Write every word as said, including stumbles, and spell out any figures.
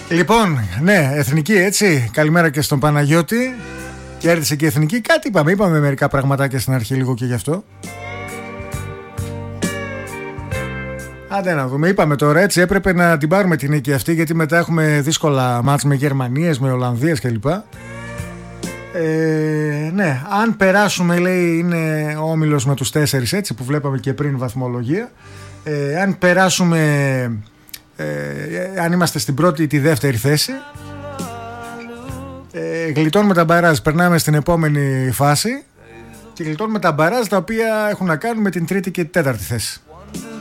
Λοιπόν, ναι, εθνική έτσι. Καλημέρα και στον Παναγιώτη. Κέρδισε και η εθνική. Κάτι είπαμε, είπαμε μερικά πραγματάκια στην αρχή λίγο και γι' αυτό. Άντε να δούμε, είπαμε τώρα έτσι. Έπρεπε να την πάρουμε την νίκη αυτή, γιατί μετά έχουμε δύσκολα μάτς με Γερμανίες, με Ολλανδίες κλπ. Ε, ναι, αν περάσουμε, λέει, είναι ο όμιλος με τους τέσσερις έτσι που βλέπαμε και πριν βαθμολογία. Ε, αν περάσουμε, ε, αν είμαστε στην πρώτη ή τη δεύτερη θέση, ε, γλιτώνουμε τα μπαράζ, περνάμε στην επόμενη φάση και γλιτώνουμε τα μπαράζ τα οποία έχουν να κάνουν με την τρίτη και την τέταρτη θέση.